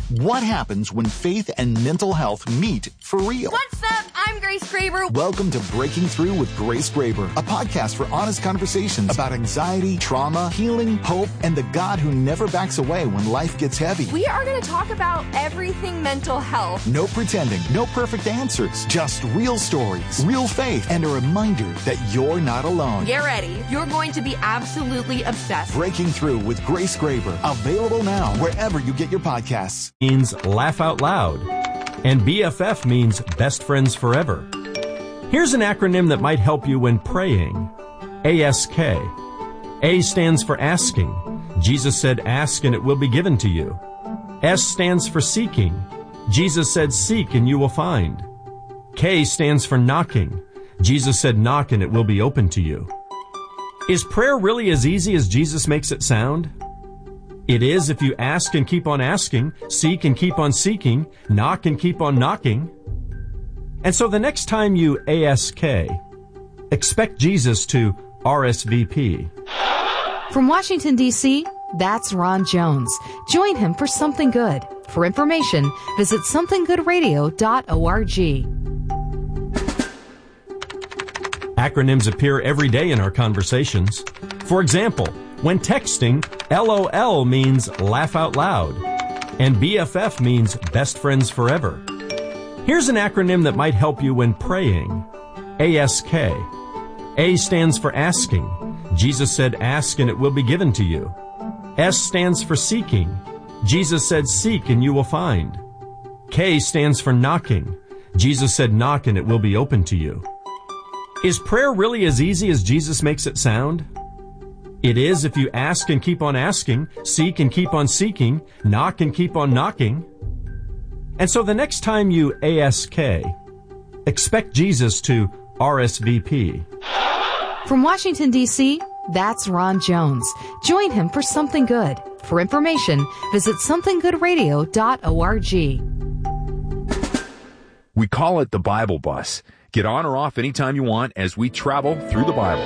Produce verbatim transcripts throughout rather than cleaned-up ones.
What happens when faith and mental health meet for real? What's up? I'm Grace Graber. Welcome to Breaking Through with Grace Graber, a podcast for honest conversations about anxiety, trauma, healing, hope, and the God who never backs away when life gets heavy. We are going to talk about everything mental health. No pretending, no perfect answers, just real stories, real faith, and a reminder that you're not alone. Get ready. You're going to be absolutely obsessed. Breaking Through with Grace Graber, available now wherever you get your podcasts. Means laugh out loud, and B F F means best friends forever. Here's an acronym that might help you when praying. A S K. A stands for asking. Jesus said, ask and it will be given to you. S stands for seeking. Jesus said, seek and you will find. K stands for knocking. Jesus said, knock and it will be open to you. Is prayer really as easy as Jesus makes it sound? It is if you ask and keep on asking, seek and keep on seeking, knock and keep on knocking. And so the next time you A S K, expect Jesus to R S V P. From Washington, D C, that's Ron Jones. Join him for Something Good. For information, visit something good radio dot org. Acronyms appear every day in our conversations. For example, when texting, L O L means laugh out loud, and B F F means best friends forever. Here's an acronym that might help you when praying. A S K. A stands for asking. Jesus said, ask and it will be given to you. S stands for seeking. Jesus said, seek and you will find. K stands for knocking. Jesus said, knock and it will be open to you. Is prayer really as easy as Jesus makes it sound? It is if you ask and keep on asking, seek and keep on seeking, knock and keep on knocking. And so the next time you A S K, expect Jesus to R S V P. From Washington, D C, that's Ron Jones. Join him for Something Good. For information, visit something good radio dot org. We call it the Bible Bus. Get on or off anytime you want as we travel through the Bible.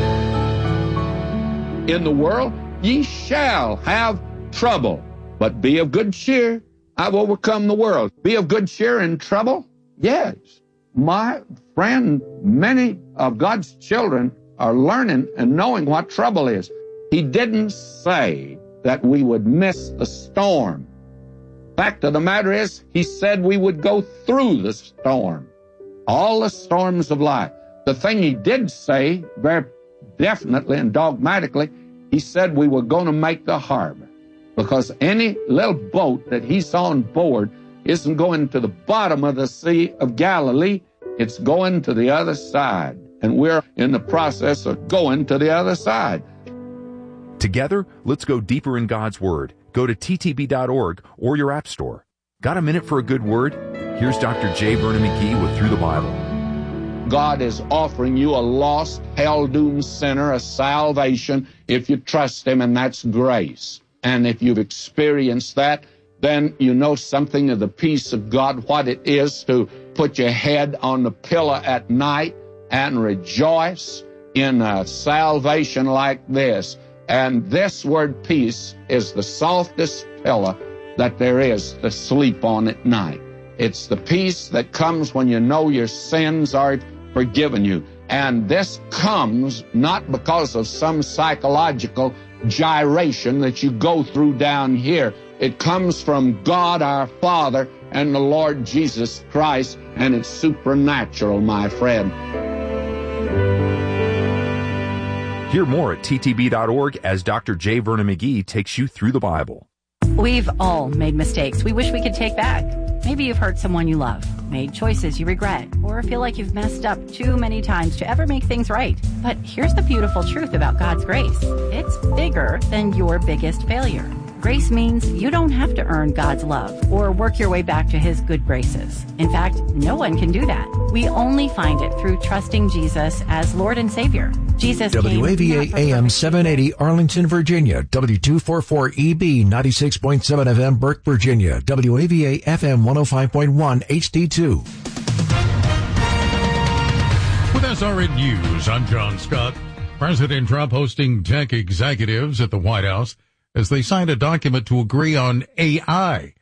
In the world ye shall have trouble, but be of good cheer. I've overcome the world. Be of good cheer in trouble? Yes. My friend, many of God's children are learning and knowing what trouble is. He didn't say that we would miss the storm. Fact of the matter is, he said we would go through the storm. All the storms of life. The thing he did say very definitely and dogmatically, he said we were going to make the harbor, because any little boat that he's on board isn't going to the bottom of the Sea of Galilee. It's going to the other side, and we're in the process of going to the other side. Together, let's go deeper in God's Word. Go to T T B dot org or your app store. Got a minute for a good word? Here's Doctor J. Vernon McGee with Through the Bible. God is offering you a lost, hell-doomed sinner a salvation if you trust him, and that's grace. And if you've experienced that, then you know something of the peace of God, what it is to put your head on the pillow at night and rejoice in a salvation like this. And this word peace is the softest pillow that there is to sleep on at night. It's the peace that comes when you know your sins are forgiven you. And this comes not because of some psychological gyration that you go through down here. It comes from God our Father and the Lord Jesus Christ, and it's supernatural, my friend. Hear more at T T B dot org as Doctor J. Vernon McGee takes you through the Bible. We've all made mistakes we wish we could take back. Maybe you've hurt someone you love, made choices you regret, or feel like you've messed up too many times to ever make things right. But here's the beautiful truth about God's grace. It's bigger than your biggest failure. Grace means you don't have to earn God's love or work your way back to his good graces. In fact, no one can do that. We only find it through trusting Jesus as Lord and Savior. Jesus W A V A A M seven eighty Arlington, Virginia. W two forty-four E B ninety-six point seven F M Burke, Virginia. W A V A F M one oh five point one H D two. With S R N News, I'm John Scott. President Trump hosting tech executives at the White House as they signed a document to agree on A I.